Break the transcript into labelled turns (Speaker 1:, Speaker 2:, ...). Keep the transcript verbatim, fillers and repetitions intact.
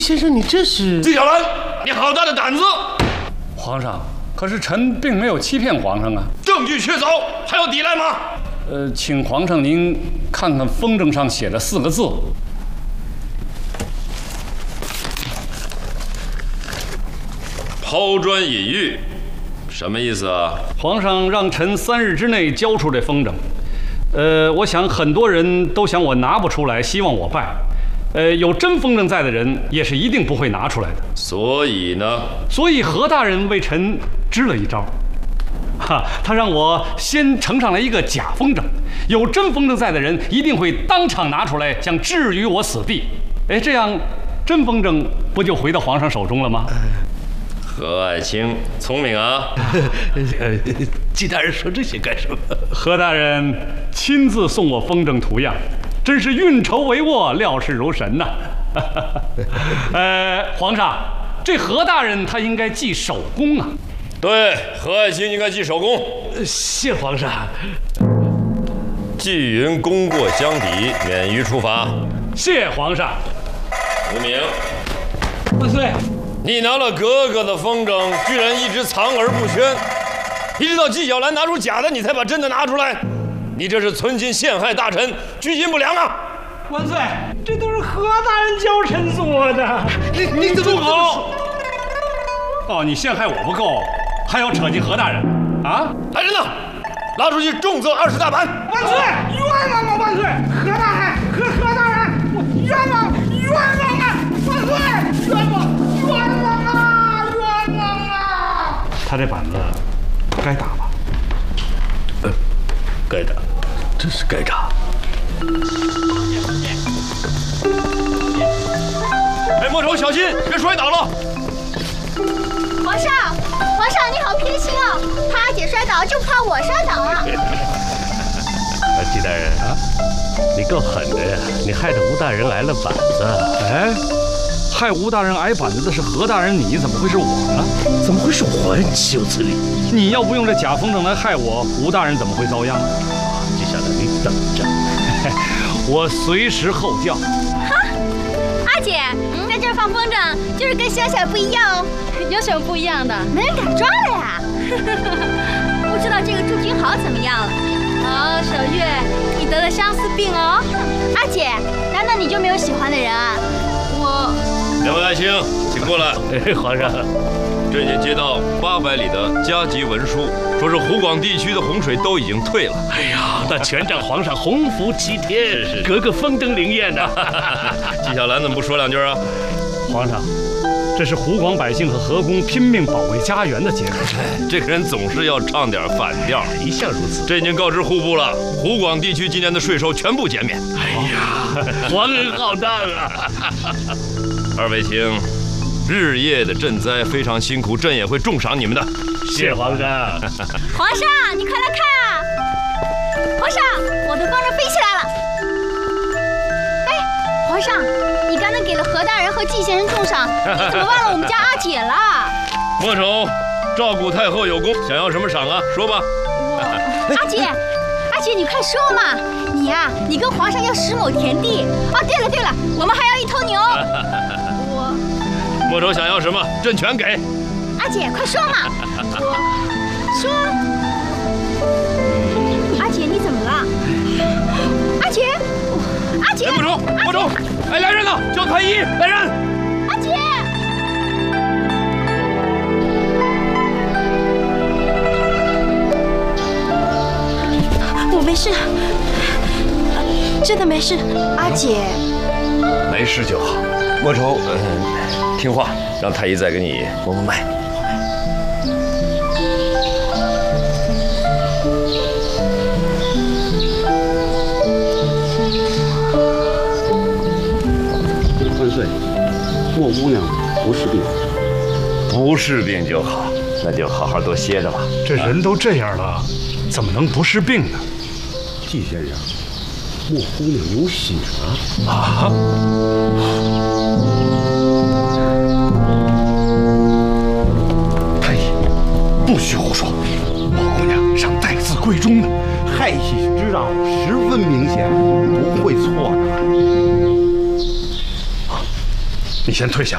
Speaker 1: 先生，你这是？
Speaker 2: 纪晓岚，你好大的胆子！
Speaker 3: 皇上，可是臣并没有欺骗皇上啊。
Speaker 2: 证据确凿，还要抵赖吗？
Speaker 3: 呃，请皇上您看看风筝上写的四个字。
Speaker 2: 抛砖引玉，什么意思啊？
Speaker 3: 皇上让臣三日之内交出这风筝。呃，我想很多人都想我拿不出来，希望我败。呃，有真风筝在的人也是一定不会拿出来的。
Speaker 2: 所以呢？
Speaker 3: 所以何大人为臣支了一招，哈，他让我先呈上来一个假风筝，有真风筝在的人一定会当场拿出来，想置于我死地。哎，这样真风筝不就回到皇上手中了吗？
Speaker 2: 何爱卿聪明啊！
Speaker 1: 纪大人说这些干什么？
Speaker 3: 何大人亲自送我风筝图样，真是运筹帷幄，料事如神呐、啊！呃，皇上，这何大人他应该记手功啊。
Speaker 2: 对，何爱卿应该记手功。
Speaker 1: 谢皇上。
Speaker 2: 纪云功过相抵，免于处罚。
Speaker 3: 谢皇上。
Speaker 2: 无名，
Speaker 1: 万岁！
Speaker 2: 你拿了哥哥的风筝，居然一直藏而不宣，一直到纪晓岚拿出假的，你才把真的拿出来。你这是存心陷害大臣，居心不良啊！
Speaker 1: 万岁，这都是何大人教臣做的。你你怎么
Speaker 3: 住口！哦，你陷害我不够，还要扯进何大人啊？
Speaker 2: 来人呐，拉出去重责二十大板！
Speaker 1: 万岁，冤枉啊！万岁，何大人，何何大人，我冤枉，冤枉啊！万岁，冤枉，冤枉啊！冤枉啊！
Speaker 3: 他这板子该打吧？
Speaker 1: 呃，该打，真是该打。
Speaker 2: 哎，莫愁小心，别摔倒了。
Speaker 4: 皇上，皇上你好偏心哦，怕阿姐摔倒就怕我摔倒啊！
Speaker 1: 纪大人啊，你够狠的呀！你害得吴大人挨了板子。
Speaker 3: 哎，害吴大人挨板子的是何大人，你怎么会是我呢？
Speaker 1: 怎么会是我呀？岂有此理！
Speaker 3: 你要不用这假风筝来害我，吴大人怎么会遭殃？
Speaker 1: 接下来你等着，
Speaker 3: 我随时候叫。
Speaker 4: 哈，阿姐，在这儿放风筝就是跟乡下不一样哦。有什么不一样的？没人敢抓了呀！不知道这个祝君豪怎么样了？哦，小月，你得了相思病哦。阿姐，难道你就没有喜欢的人啊？我。
Speaker 2: 两位爱卿，请过来。
Speaker 1: 哎，皇上，
Speaker 2: 最近接到八百里的加急文书，说是湖广地区的洪水都已经退了。
Speaker 1: 哎呀，那全仗皇上洪福齐天，
Speaker 2: 是是
Speaker 1: 格格风灯灵验的。
Speaker 2: 纪晓岚怎么不说两句啊？
Speaker 3: 皇上，这是湖广百姓和河工拼命保卫家园的结果。
Speaker 2: 这个人总是要唱点反调，
Speaker 1: 一向如此。
Speaker 2: 这已经告知户部了，湖广地区今年的税收全部减免。
Speaker 1: 哎呀，皇恩浩荡啊！
Speaker 2: 二位请，日夜的赈灾非常辛苦，朕也会重赏你们的。
Speaker 1: 谢皇上。
Speaker 4: 皇上，你快来看啊！皇上，我的风筝飞起来了。哎，皇上，你刚才给了何大人和季先生重赏，你怎么忘了我们家阿姐了？
Speaker 2: 莫愁，照顾太后有功，想要什么赏啊？说吧。
Speaker 4: 我阿姐，阿姐，你快说嘛！你呀、啊，你跟皇上要十亩田地。啊，对了对了，我们还要一头牛。我。
Speaker 2: 莫愁想要什么，朕全给。
Speaker 4: 阿姐，快说嘛！我说，阿姐你怎么了？阿姐，阿姐，
Speaker 2: 莫愁，莫愁，哎，来人了，叫太医，来人！
Speaker 4: 阿姐，我没事，真的没事。阿姐，
Speaker 2: 没事就好。莫愁，嗯，听话，让太医再给你摸摸脉。
Speaker 5: 万岁，莫姑娘不是病，
Speaker 2: 不是病就好，那就好好多歇着吧。
Speaker 3: 这人都这样了，怎么能不是病呢？
Speaker 5: 季先生，莫姑娘有喜啊！
Speaker 2: 啊！
Speaker 3: 太医，不许胡说！莫姑娘尚待字闺中呢，
Speaker 5: 害喜之兆十分明显，不会错的。
Speaker 3: 你先退下，